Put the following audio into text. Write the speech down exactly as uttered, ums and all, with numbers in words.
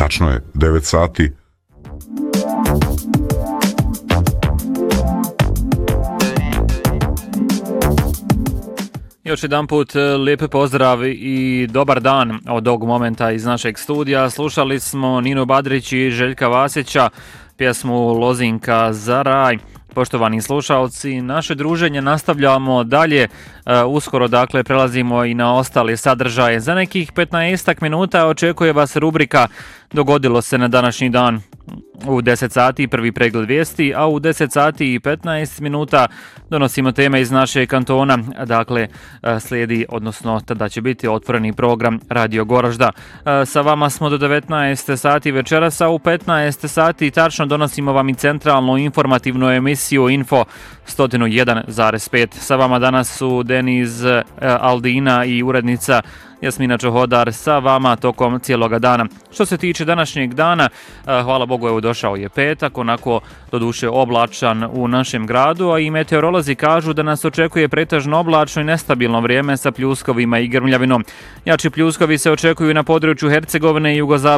Tačno je, devet sati. Još jedan put lijepi pozdrav i dobar dan od ovog momenta iz našeg studija. Slušali smo Ninu Badrić i Željka Vasića, pjesmu Lozinka za raj. Poštovani slušalci, naše druženje nastavljamo dalje, uskoro dakle prelazimo i na ostale sadržaje. Za nekih petnaestak minuta očekuje vas rubrika Dogodilo se na današnji dan. U deset sati prvi pregled vijesti, a u deset sati i petnaest minuta donosimo teme iz našeg kantona. Dakle, slijedi, odnosno tada će biti otvoreni program Radio Goražda. Sa vama smo do devetnaest sati večeras, a u petnaest sati tačno donosimo vam i centralnu informativnu emisiju Info sto jedan zarez pet. Sa vama danas su Deniz Aldina i urednica Jasmina Čohodar sa vama tokom cijeloga dana. Što se tiče današnjeg dana, hvala Bogu, evo došao je petak, onako doduše oblačan u našem gradu, a i meteorolozi kažu da nas očekuje pretežno oblačno i nestabilno vrijeme sa pljuskovima i grmljavinom. Jači pljuskovi se očekuju na području Hercegovine i jugozapadne